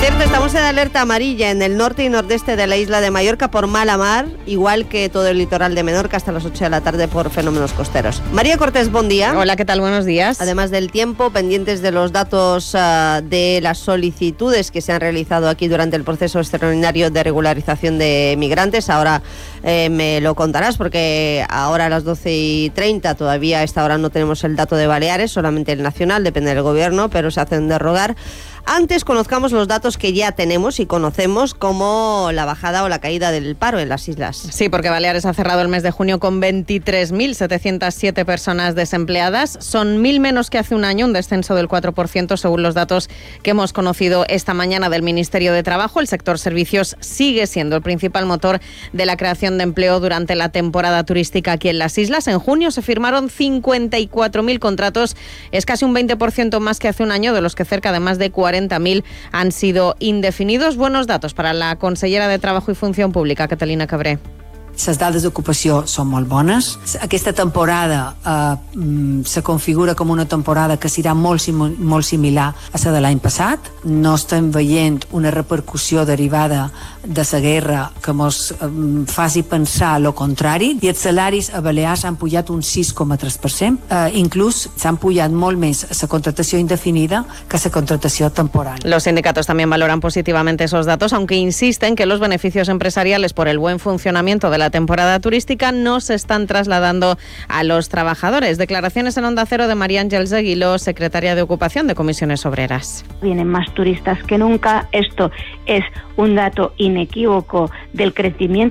cierto, estamos en alerta amarilla en el norte y nordeste de la isla de Mallorca por mala mar, igual que todo el litoral de Menorca hasta las 8 de la tarde por fenómenos costeros. María Cortés, buen día. Hola, ¿qué tal? Buenos días. Además del tiempo, pendientes de los datos de las solicitudes que se han realizado aquí durante el proceso extraordinario de regularización de migrantes. Ahora me lo contarás porque ahora a las 12:30 todavía a esta hora no tenemos el dato de Baleares, solamente el nacional, depende del gobierno, pero se hacen derrogar. Antes conozcamos los datos que ya tenemos y conocemos, como la bajada o la caída del paro en las islas. Sí, porque Baleares ha cerrado el mes de junio con 23.707 personas desempleadas. Son 1.000 menos que hace un año, un descenso del 4% según los datos que hemos conocido esta mañana del Ministerio de Trabajo. El sector servicios sigue siendo el principal motor de la creación de empleo durante la temporada turística aquí en las islas. En junio se firmaron 54.000 contratos, es casi un 20% más que hace un año, de los que cerca de más de 40.000 han sido indefinidos. Buenos datos para la consellera de Trabajo i Funció Pública, Catalina Cabré. Les dades d'ocupació són molt bones. Aquesta temporada se configura com una temporada que serà molt similar a la de l'any passat. No estem veient una repercussió derivada de la guerra que ens faci pensar el contrari, i els salaris a Balears han pujat un 6,3%. Inclús s'han pujat molt més la contratació indefinida que la contratació temporal. Los sindicatos también valoran positivamente esos datos, aunque insisten que los beneficios empresariales por el buen funcionamiento de la temporada turística no se están trasladando a los trabajadores. Declaraciones en Onda Cero de María Ángeles Aguiló, secretaria de Ocupación de Comisiones Obreras. Vienen más turistas que nunca. Esto es un dato inequívoco del crecimiento